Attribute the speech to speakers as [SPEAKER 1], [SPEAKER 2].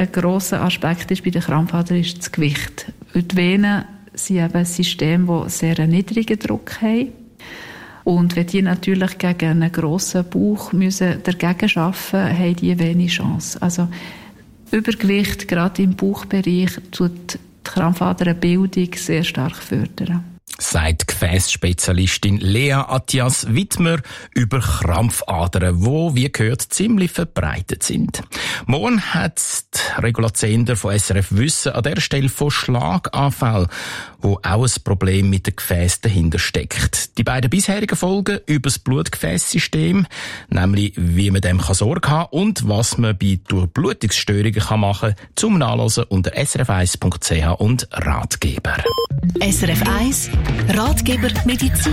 [SPEAKER 1] ein grosser Aspekt ist bei der Krampfader, ist das Gewicht. Weil die Venen sind eben ein System, das sehr einen niedrigen Druck haben. Und wenn die natürlich gegen einen grossen Bauch dagegen arbeiten müssen, haben die wenig Chance. Also Übergewicht, gerade im Bauchbereich, tut die Krampfaderbildung sehr stark fördern.
[SPEAKER 2] Sagt Gefäßspezialistin Lea Attias-Wittmer über Krampfadern, die, wie gehört, ziemlich verbreitet sind. Morgen hat die Regulatsender von SRF Wissen an dieser Stelle von Schlaganfällen, wo auch ein Problem mit dem Gefäß dahinter steckt. Die beiden bisherigen Folgen über das Blutgefäßsystem, nämlich wie man dem Sorge haben kann und was man bei Durchblutungsstörungen machen kann, zum Nachlesen unter srf1.ch und Ratgeber.
[SPEAKER 3] SRF 1 Ratgeber Medizin.